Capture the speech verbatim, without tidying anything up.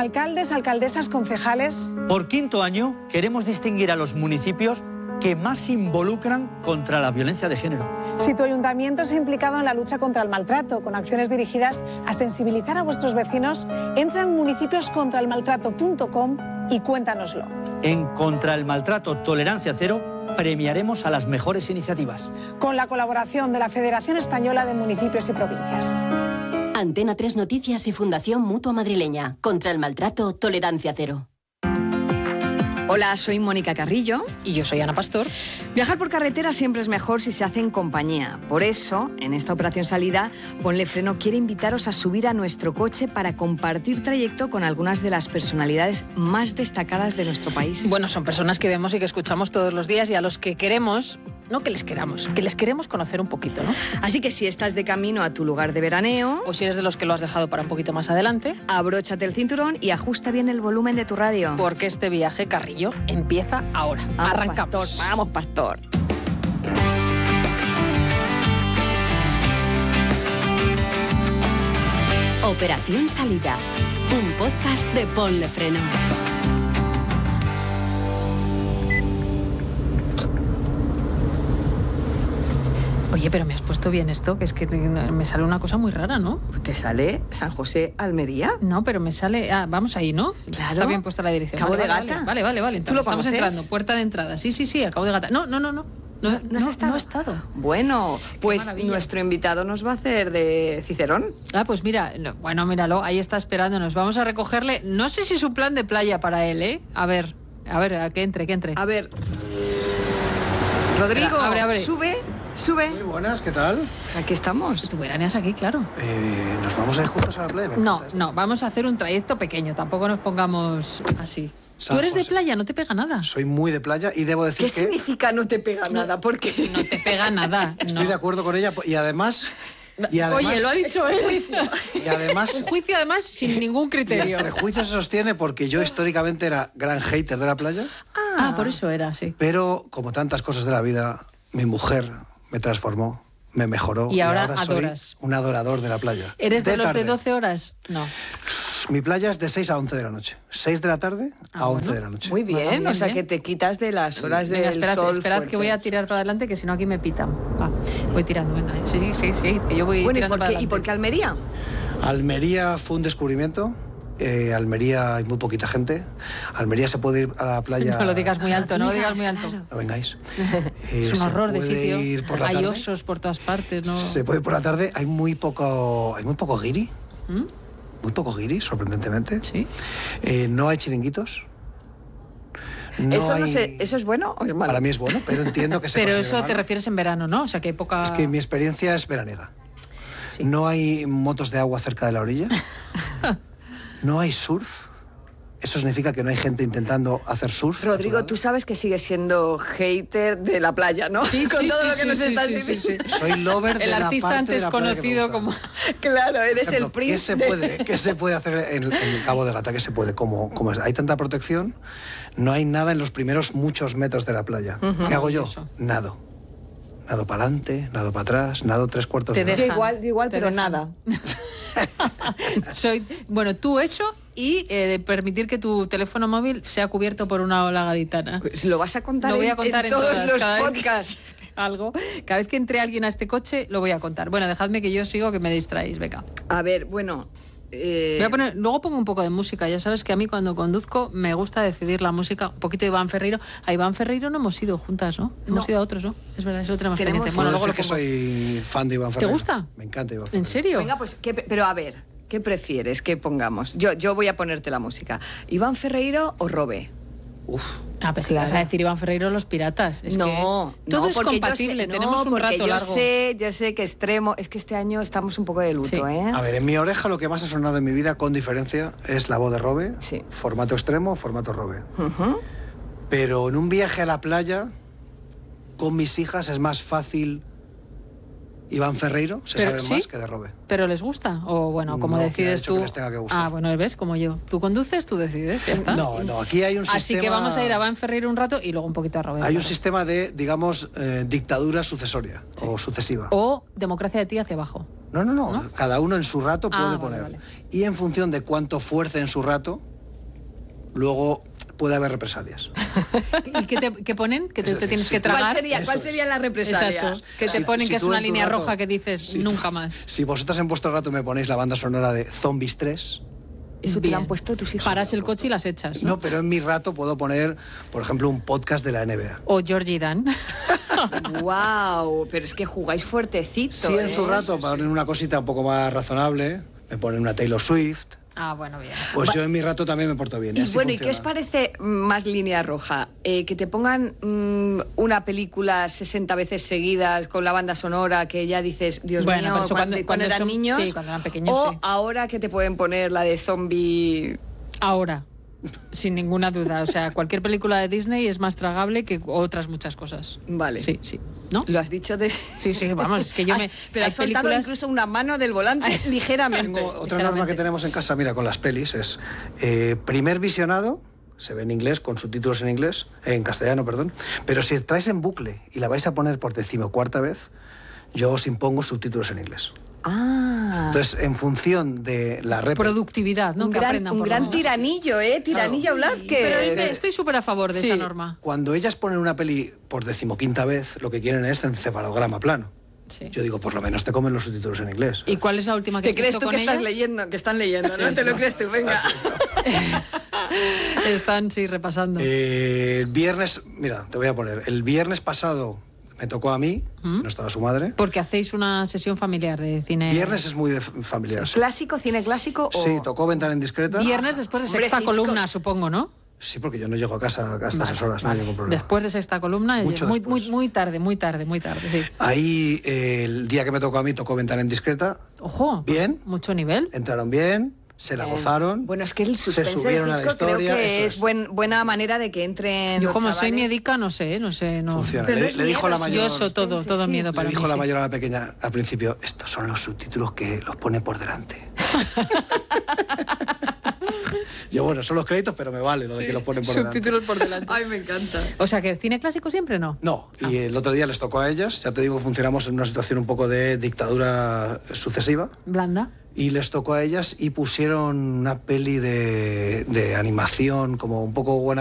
Alcaldes, alcaldesas, concejales. Por quinto año queremos distinguir a los municipios que más se involucran contra la violencia de género. Si tu ayuntamiento se ha implicado en la lucha contra el maltrato, con acciones dirigidas a sensibilizar a vuestros vecinos, entra en municipios contra el maltrato punto com y cuéntanoslo. En Contra el Maltrato Tolerancia Cero premiaremos a las mejores iniciativas. Con la colaboración de la Federación Española de Municipios y Provincias. Antena tres Noticias y Fundación Mutua Madrileña. Contra el Maltrato Tolerancia Cero. Hola, soy Mónica Carrillo. Y yo soy Ana Pastor. Viajar por carretera siempre es mejor si se hace en compañía. Por eso, en esta operación salida, Ponle Freno quiere invitaros a subir a nuestro coche para compartir trayecto con algunas de las personalidades más destacadas de nuestro país. Bueno, son personas que vemos y que escuchamos todos los días y a los que queremos, no que les queramos, que les queremos conocer un poquito, ¿no? Así que si estás de camino a tu lugar de veraneo, o si eres de los que lo has dejado para un poquito más adelante, abróchate el cinturón y ajusta bien el volumen de tu radio. Porque este viaje, Carrillo, empieza ahora. Vamos, Arrancamos. Pastor, vamos, Pastor. Operación Salida, un podcast de Ponle Freno. Oye, pero me has puesto bien esto, que es que me sale una cosa muy rara, ¿no? ¿Te sale San José, Almería? No, pero me sale... Ah, vamos ahí, ¿no? Claro. Está bien puesta la dirección. Cabo vale, de vale, Gata. Vale, vale, vale. ¿Tú lo Estamos conoces? entrando, puerta de entrada. Sí, sí, sí, a Cabo de Gata. No, no, no, no. No, ¿No, no has no, estado? no he estado. Bueno, pues maravilla. nuestro invitado nos va a hacer de Cicerón. Ah, pues mira, no, bueno, míralo, ahí está esperándonos. Vamos a recogerle, no sé si es un plan de playa para él, ¿eh? A ver, a ver, a que entre, que entre. A ver. Rodrigo, Espera, abre, abre. sube, sube. Muy buenas, ¿qué tal? Aquí estamos. Tú veraneas aquí, claro. Eh, ¿Nos vamos a ir juntos a la playa? Me No, encanta esto. no, vamos a hacer un trayecto pequeño, tampoco nos pongamos así. San Tú eres de José. playa, no te pega nada. Soy muy de playa y debo decir ¿Qué que significa no te pega nada? Porque No te pega nada. estoy no. de acuerdo con ella y además... Y además Oye, lo ha dicho él. Y además... Un juicio además sin ningún Y criterio. el prejuicio se sostiene porque yo históricamente era gran hater de la playa, Ah, por eso era, sí. pero como tantas cosas de la vida, mi mujer me transformó, me mejoró. Y ahora soy adoras. un adorador de la playa. ¿Eres de, los tarde. de doce horas? No. Mi playa es de seis a once de la noche. seis de la tarde a Ah, once bueno. de la noche. muy bien, Bien, o sea bien. que te quitas de las horas Venga, del esperad, sol esperad fuerte. que voy a tirar para adelante, que si no aquí me pitan. Va, voy tirando, venga. Sí, sí, sí, que yo voy Bueno, ¿y tirando por, para qué, ¿y adelante. por qué Almería? Almería fue un descubrimiento. Eh, Almería hay muy poquita gente. Almería se puede ir a la playa... No lo digas muy alto, no lo digas Digas, muy alto. claro. No vengáis. Eh, Es un se horror de puede sitio. ir por la Hay tarde. osos por todas partes, ¿no? Se puede ir por la tarde. Hay muy poco, hay muy poco guiri. ¿Mm? Muy poco guiri, sorprendentemente. Sí. Eh, no hay chiringuitos. No eso no hay- sé, ¿eso es bueno o es malo? Para mí es bueno, pero entiendo que se Pero considere eso te malo. refieres en verano, ¿no? O sea, que hay poca... Es que mi experiencia es veraniega. Sí. No hay motos de agua cerca de la orilla. No hay surf. Eso significa que no hay gente intentando hacer surf. a tu Rodrigo, lado. tú sabes que sigues siendo hater de la playa, ¿no? Sí, Con sí, todo sí, lo que sí, nos sí, estás sí, sí, diciendo. sí. Soy lover de El la artista parte de antes la playa que me conocido gusta. como... Claro, eres Por ejemplo, el ¿qué príncipe. se puede, ¿Qué se puede hacer en, en Cabo de Gata? ¿Qué se puede? Como, como es- hay tanta protección, no hay nada en los primeros muchos metros de la playa. ¿Qué hago yo? Maravilloso. Nado. Nado para adelante, nado para atrás, nado tres cuartos Te de hora. Yo dejan, igual, yo igual, te pero dejan. nada. Soy, bueno, tú eso y eh, permitir que tu teléfono móvil sea cubierto por una ola gaditana. Pues lo vas a contar, Lo voy en, a contar en en todos todas, los cada vez que- podcasts. Algo. Cada vez que entre alguien a este coche, lo voy a contar. Bueno, dejadme que yo sigo, que me distraéis, venga. A ver, bueno... eh, Voy a poner, luego pongo un poco de música. Ya sabes que a mí cuando conduzco me gusta decidir la música. Un poquito de Iván Ferreiro. A Iván Ferreiro no hemos ido juntas, ¿no? Hemos No. ido a otros, ¿no? Es verdad, eso lo tenemos Tenemos- pendiente. Puedo Bueno, luego lo decir que pongo. soy fan de Iván Ferreiro. gusta? Me encanta Iván ¿En Ferreiro. serio? Venga, pues, ¿qué, pero a ver, ¿qué prefieres que pongamos? Yo, yo voy a ponerte la música. ¿Iván Ferreiro o Robe? Uf. Ah, pues si vas a decir Iván Ferreiro, los piratas. Es no, que todo no, es porque yo compatible. sé- no, Tenemos un porque rato yo largo. sé, yo sé que extremo... Es que este año estamos un poco de luto, Sí. ¿eh? A ver, en mi oreja lo que más ha sonado en mi vida, con diferencia, es la voz de Robe. Sí. Formato extremo, formato Robe. Ujú. Pero en un viaje a la playa, con mis hijas, es más fácil Iván Ferreiro, se Pero, sabe ¿sí? más que de Robe. ¿Pero les gusta? O bueno, como No, ¿quién ha decides dicho tú. que les tenga que gustar? Ah, bueno, ¿ves? Como yo. Tú conduces, tú decides, ya está. No, no, aquí hay un sistema... Así que vamos a ir a Iván Ferreiro un rato y luego un poquito a Roberto. Hay un sistema de, digamos, eh, dictadura sucesoria o sucesiva. O democracia de ti hacia abajo. No, no, no, ¿No? cada uno en su rato Ah, puede vale, poner. vale. Y en función de cuánto fuerce en su rato, luego puede haber represalias. ¿Y qué, te, qué ponen? ¿Que te, Es decir, te tienes si que tú- tragar? ¿Cuál sería, ¿cuál sería la represalia? Exacto. Que te Si- ponen si que es tú una en tu línea rato- roja que dices si- nunca más. Si vosotras en vuestro rato me ponéis la banda sonora de Zombies tres... Eso te lo han Bien. puesto tus hijos. Paras el coche y las echas, ¿no? No, pero en mi rato puedo poner, por ejemplo, un podcast de la N B A. O Georgie Dan. ¡Wow! Pero es que jugáis fuertecito. Sí, en ¿eh? su rato, para poner una cosita un poco más razonable, me ponen una Taylor Swift. Ah, bueno, bien. Pues yo en mi rato también me porto bien. Y así bueno, ¿y funciona. qué os parece más línea roja? Eh, que te pongan mm, una película sesenta veces seguidas con la banda sonora que ya dices, Dios Bueno, mío, pero eso cuando, cuando- cuando cuando eran son- niños. sí, cuando eran pequeños, O sí. ahora que te pueden poner la de zombie. Ahora, sin ninguna duda. O sea, cualquier película de Disney es más tragable que otras muchas cosas. Vale. Sí, sí. ¿No? Lo has dicho de. Sí, sí, vamos, es que yo me... Ay, pero hay has soltado películas- incluso una mano del volante ligeramente. Tengo otra ligeramente. norma que tenemos en casa, mira, con las pelis, es eh, primer visionado, se ve en inglés, con subtítulos en inglés, eh, en castellano, perdón, pero si traes en bucle y la vais a poner por decimocuarta vez, yo os impongo subtítulos en inglés. Ah. Entonces, en función de la rep... Productividad, ¿no? un que gran, aprendan un por lo gran menos. tiranillo, ¿eh? Tiranillo Blázquez. Pero ahí me- estoy súper a favor de Sí. esa norma. Cuando ellas ponen una peli por decimoquinta vez, lo que quieren es encefalograma plano. Sí. Yo digo, por lo menos te comen los subtítulos en inglés. ¿Y cuál es la última que ¿Te has crees visto tú con que estás ellas? leyendo? Que están leyendo, ¿no? Sí, ¿Te lo sí. crees tú? Venga. Están, sí, repasando. Eh, el viernes, mira, te voy a poner, el viernes pasado me tocó a mí, ¿Mm? no estaba su madre. Porque hacéis una sesión familiar de cine. Viernes es muy de f- familiar. sí. ¿Clásico, cine clásico o...? Sí, tocó Ventana Indiscreta. Viernes después de Hombre, sexta Hitchcock. columna, supongo, ¿no? Sí, porque yo no llego a casa hasta Vale, esas horas, vale. no hay ningún problema. Después de sexta columna, Mucho muy, después. muy, muy tarde, muy tarde, muy tarde, sí. Ahí, eh, el día que me tocó a mí, tocó Ventana Indiscreta. Ojo, pues, Bien. mucho nivel. Entraron bien, se la gozaron. Bueno, es que el se suspense de subieron a la Hitchcock creo historia. que eso es buen, buena manera de que entren Yo los como soy chavales. miedica, no sé, no sé, no. Funciona. Pero Le, no es le dijo miedo, la es mayor. Yo eso todo, Sí, todo sí. miedo Le para dijo mí. la sí. mayor a la pequeña al principio, estos son los subtítulos que los pone por delante. Yo, bueno, son los créditos, pero me vale lo de que los ponen por delante. Subtítulos por delante. Ay, me encanta. O sea, que cine clásico siempre no. No, y el otro día les tocó a ellas, ya te digo, funcionamos en una situación un poco de dictadura sucesiva, Blanda. y les tocó a ellas y pusieron una peli de, de animación como un poco buena